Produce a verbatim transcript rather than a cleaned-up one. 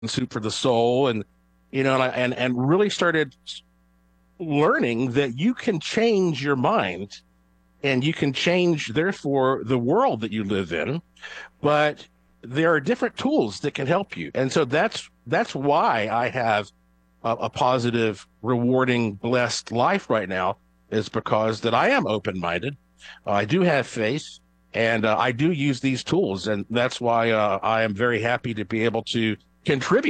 soup for the soul, and you know, and I, and and really started learning that you can change your mind and you can change, therefore, the world that you live in. But there are different tools that can help you, and so that's that's why I have a, a positive, rewarding, blessed life right now. Is because that I am open minded. Uh, I do have faith, and uh, I do use these tools, and that's why uh, I am very happy to be able to contribute